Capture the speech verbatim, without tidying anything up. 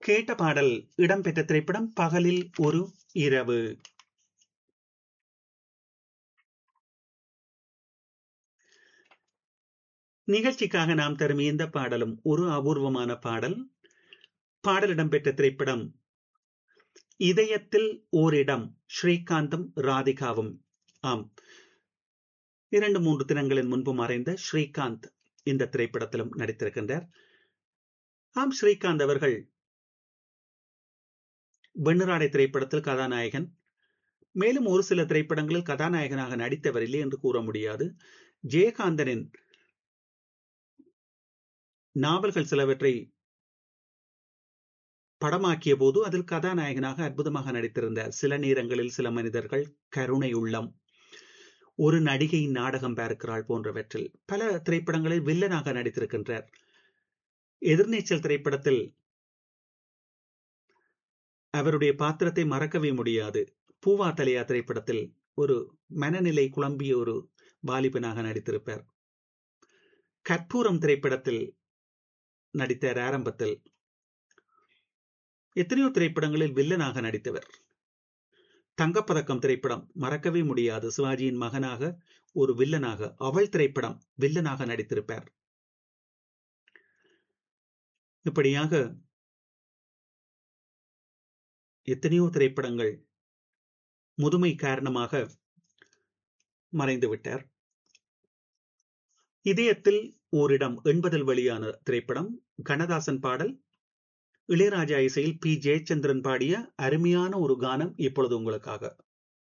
கேட்ட பாடல் இடம்பெற்ற திரைப்படம் பகலில் ஒரு இரவு. நிகழ்ச்சிக்காக நாம் தரும் இந்த பாடலும் ஒரு அபூர்வமான பாடல். பாடல் இடம்பெற்ற திரைப்படம் இதயத்தில் ஓரிடம், ஸ்ரீகாந்தும் ராதிகாவும். ஆம், இரண்டு மூன்று தினங்களின் முன்பு மறைந்த ஸ்ரீகாந்த் இந்த திரைப்படத்திலும் நடித்திருக்கின்றார். ஆம், ஸ்ரீகாந்த் அவர்கள் வெண்ணிராடை திரைப்படத்தில் கதாநாயகன், மேலும் ஒரு சில திரைப்படங்களில் கதாநாயகனாக நடித்தவர் இல்லை என்று கூற முடியாது. ஜெயகாந்தனின் நாவல்கள் சிலவற்றை படமாக்கிய போது அதில் கதாநாயகனாக அற்புதமாக நடித்திருந்தார். சில நேரங்களில் சில மனிதர்கள், கருணை உள்ளம், ஒரு நடிகை நாடகம் பார்க்கிறாள் போன்றவற்றில் பல திரைப்படங்களில் வில்லனாக நடித்திருக்கின்றார். எதிர்நீச்சல் திரைப்படத்தில் அவருடைய பாத்திரத்தை மறக்கவே முடியாது. பூவா தலையா திரைப்படத்தில் ஒரு மனநிலை குழம்பிய ஒரு வாலிபனாக நடித்திருப்பார். கற்பூரம் திரைப்படத்தில் நடித்தார். ஆரம்பத்தில் எத்தனையோ திரைப்படங்களில் வில்லனாக நடித்தவர். தங்கப்பதக்கம் திரைப்படம் மறக்கவே முடியாது. சிவாஜியின் மகனாக ஒரு வில்லனாக, அவள் திரைப்படம் வில்லனாக நடித்திருப்பார். இப்படியாக எத்தனையோ திரைப்படங்கள் முதுமை காரணமாக மறைந்து விட்டார். இதயத்தில் ஓரிடம் எண்பதில் வெளியான திரைப்படம். கண்ணதாசன் பாடல், இளையராஜா இசையில் பி ஜெயச்சந்திரன் பாடிய அருமையான ஒரு கானம் இப்பொழுது உங்களுக்காக.